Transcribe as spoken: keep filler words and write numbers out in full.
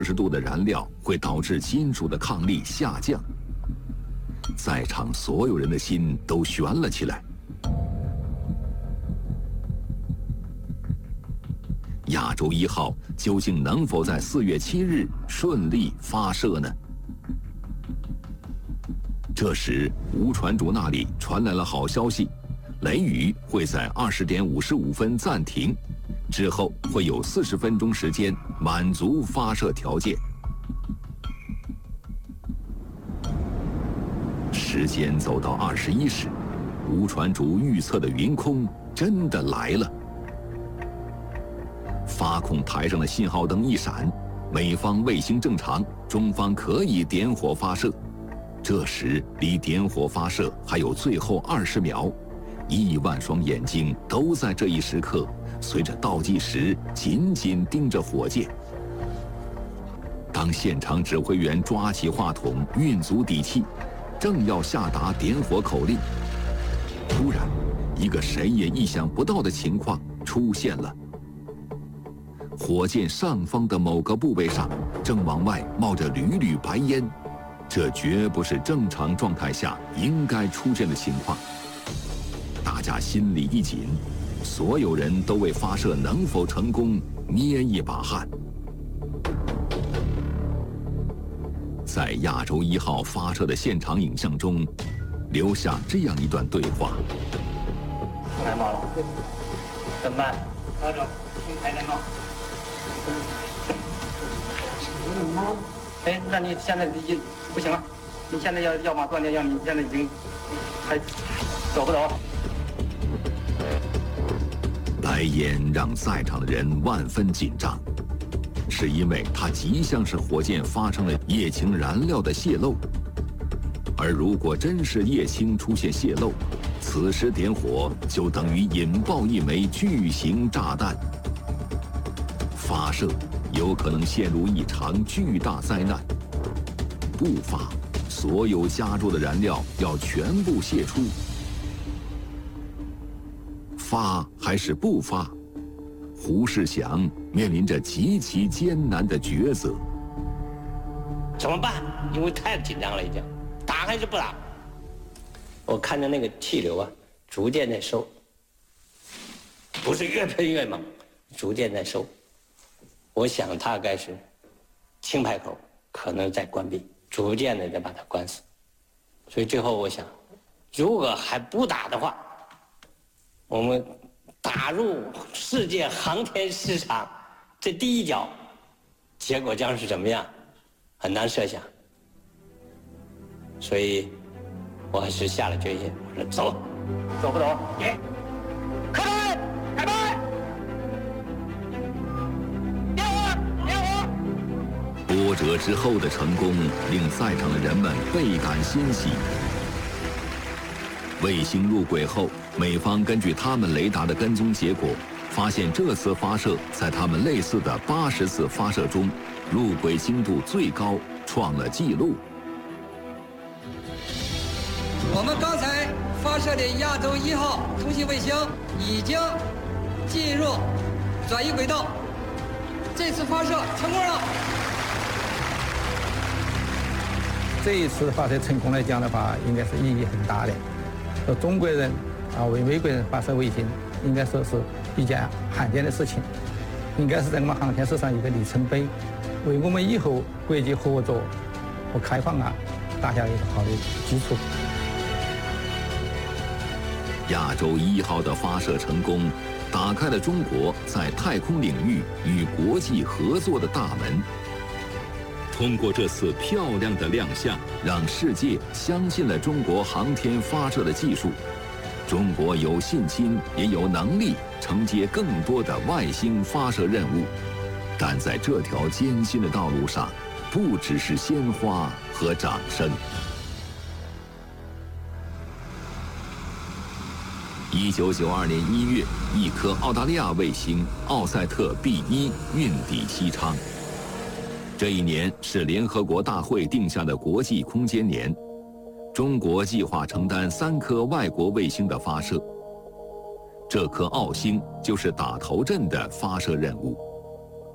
十度的燃料会导致金属的抗力下降。在场所有人的心都悬了起来。亚洲一号究竟能否在四月七日顺利发射呢？这时，吴船主那里传来了好消息，雷雨会在二十点五十五分暂停，之后会有四十分钟时间满足发射条件。时间走到二十一时，吴船主预测的云空真的来了。发控台上的信号灯一闪，美方卫星正常，中方可以点火发射。这时离点火发射还有最后二十秒，亿万双眼睛都在这一时刻随着倒计时紧紧盯着火箭。当现场指挥员抓起话筒，运足底气，正要下达点火口令，突然一个谁也意想不到的情况出现了。火箭上方的某个部位上正往外冒着缕缕白烟，这绝不是正常状态下应该出现的情况。大家心里一紧，所有人都为发射能否成功捏一把汗。在亚洲一号发射的现场影像中，留下这样一段对话： 开骂了，怎么办？拉着，先开电脑。哎，那你现在已不行了，你现在要要么断电，要你现在已经还走不走？ 白烟让在场的人万分紧张，是因为它极像是火箭发生了液氢燃料的泄漏。而如果真是液氢出现泄漏，此时点火就等于引爆一枚巨型炸弹，发射有可能陷入一场巨大灾难。不发，所有加注的燃料要全部泄出。发还是不发？胡世祥面临着极其艰难的抉择。 怎么办？因为太紧张了，已经打还是不打？我看着那个气流啊，逐渐在收，不是越喷越猛，逐渐在收。我想大概是氢排口可能在关闭，逐渐的在把它关死。所以最后我想，如果还不打的话，我们打入世界航天市场这第一脚，结果将是怎么样，很难设想。所以我还是下了决心，我说走， 走不走？给，开拍，开拍，点火，点火。 波折之后的成功令在场的人们倍感欣喜。卫星入轨后，美方根据他们雷达的跟踪结果，发现这次发射在他们类似的八十次发射中，入轨精度最高，创了纪录。 我们刚才发射的亚洲一号通信卫星已经进入转移轨道，这次发射成功了。 这一次发射成功来讲的话，应该是意义很大的。说中国人啊为美国人发射卫星，应该说是一件罕见的事情，应该是在我们航天史上一个里程碑，为我们以后国际合作和开放啊打下一个好的基础。 亚洲一号的发射成功，打开了中国在太空领域与国际合作的大门。通过这次漂亮的亮相，让世界相信了中国航天发射的技术。中国有信心，也有能力承接更多的外星发射任务。但在这条艰辛的道路上，不只是鲜花和掌声。一九九二年一月，一颗澳大利亚卫星奥赛特 B 一运抵西昌。这一年是联合国大会定下的国际空间年，中国计划承担三颗外国卫星的发射。这颗澳星就是打头阵的发射任务。